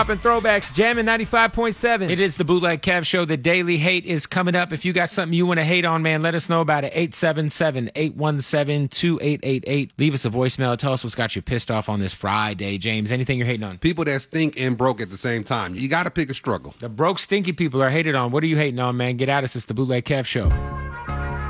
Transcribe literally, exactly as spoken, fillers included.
Poppin' throwbacks, jamming ninety-five point seven. It is the Bootleg Kev Show. The Daily Hate is coming up. If you got something you want to hate on, man, let us know about it. eight seven seven, eight one seven, two eight eight eight. Leave us a voicemail. Tell us what's got you pissed off on this Friday. James, anything you're hating on? People that stink and broke at the same time. You got to pick a struggle. The broke, stinky people are hated on. What are you hating on, man? Get at us. It's the Bootleg Kev Show.